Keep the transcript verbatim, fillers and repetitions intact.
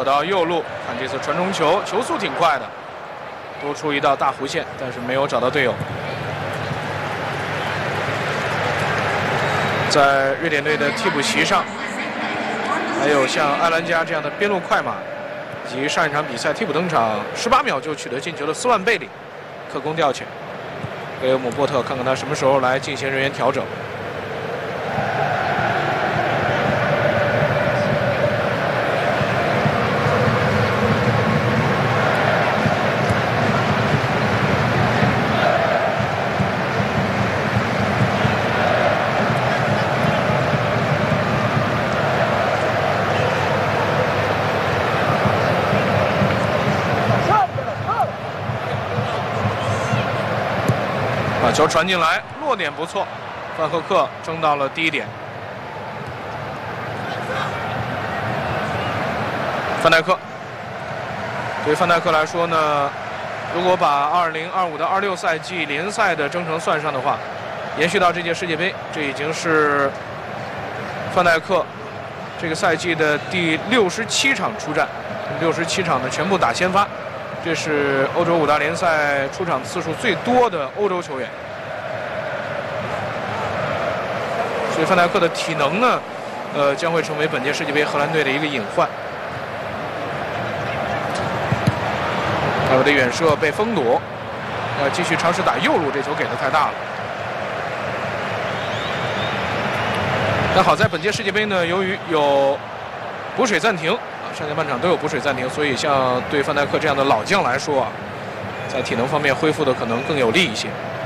扯到右路，看这次传中球，球速挺快的，多出一道大弧线，但是没有找到队友。在瑞典队的替补席上，还有像埃兰加这样的边路快马，以及上一场比赛替补登场十八秒就取得进球的斯万贝里，克攻吊前。给姆波特看看他什么时候来进行人员调整。把球传进来，落点不错，范赫克争到了第一点。范戴克，对于范戴克来说呢，如果把二零二五到二六赛季联赛的征程算上的话，延续到这届世界杯，这已经是范戴克这个赛季的第六十七场出战，六十七场的全部打先发。这是欧洲五大联赛出场次数最多的欧洲球员，所以范戴克的体能呢，呃，将会成为本届世界杯荷兰队的一个隐患。他的远射被封堵，呃，继续尝试打右路，这球给的太大了。但好在本届世界杯呢，由于有补水暂停。上下半场都有补水暂停，所以像对范戴克这样的老将来说啊，在体能方面恢复的可能更有利一些。